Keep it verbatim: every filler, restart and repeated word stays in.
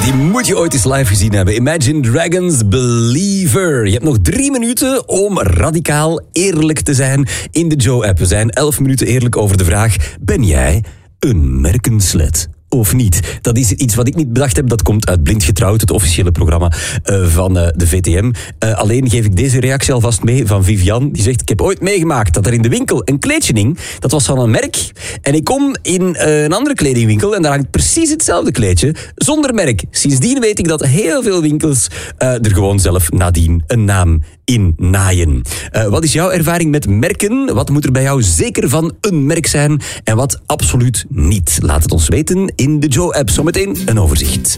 Die moet je ooit eens live gezien hebben. Imagine Dragons Believer. Je hebt nog drie minuten om radicaal eerlijk te zijn in de Joe-app. We zijn elf minuten eerlijk over de vraag: ben jij een merkenslet? Of niet? Dat is iets wat ik niet bedacht heb. Dat komt uit Blind Getrouwd, het officiële programma uh, van uh, de V T M. Uh, alleen geef ik deze reactie alvast mee van Vivian. Die zegt: ik heb ooit meegemaakt dat er in de winkel een kleedje hing. Dat was van een merk. En ik kom in uh, een andere kledingwinkel en daar hangt precies hetzelfde kleedje zonder merk. Sindsdien weet ik dat heel veel winkels uh, er gewoon zelf nadien een naam in naaien. Uh, wat is jouw ervaring met merken? Wat moet er bij jou zeker van een merk zijn en wat absoluut niet? Laat het ons weten in de Joe-app. Zometeen een overzicht.